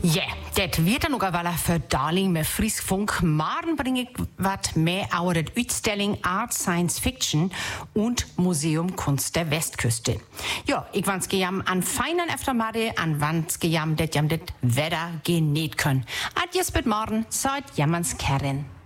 Ja, det wird nog wel verdaling med frisk funk. Morgen bring ich wat mehr over det Utstellung Art Science Fiction und Museum Kunst der Westküste. Ja, ich wünsche jam an feinen Eftermiddag, an wünsche jam det Wetter genäht können. Adjes bis morgen, seid jammers Kern.